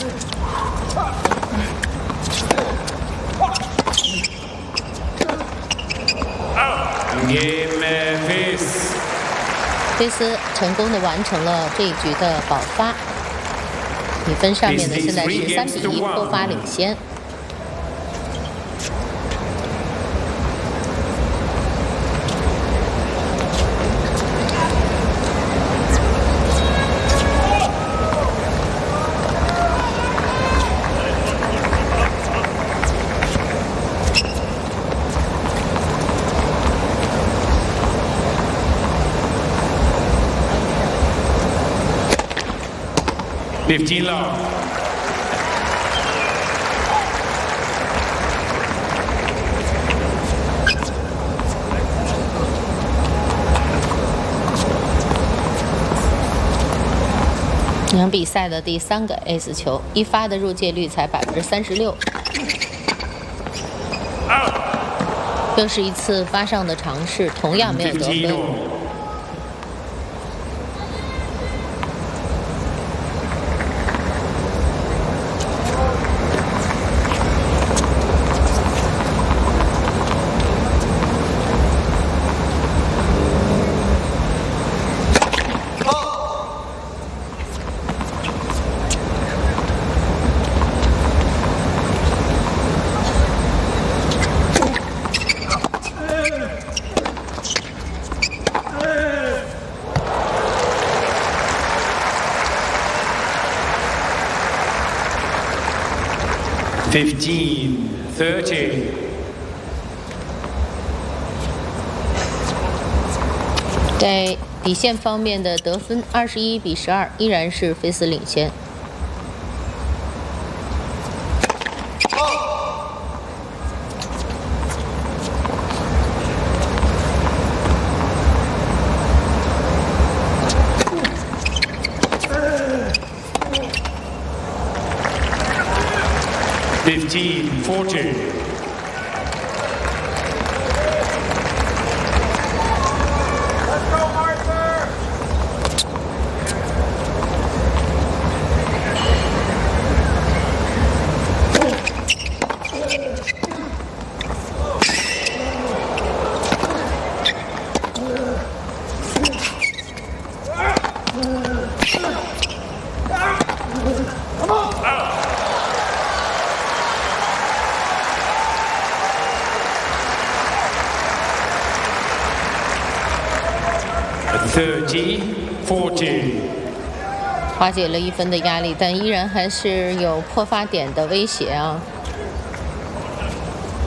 菲斯成功的完成了这一局的保发，比分上面呢现在是3-1破发领先。 15 love. 这场比赛的第3个 ace 球，一发的入界率才36%。又是一次发上的尝试，同样没有得分。 15-30. 在底线方面的得分21-12，依然是菲斯领先。 15-40. 30-40. 化解了1分的压力，但依然还是有破发点的威胁啊。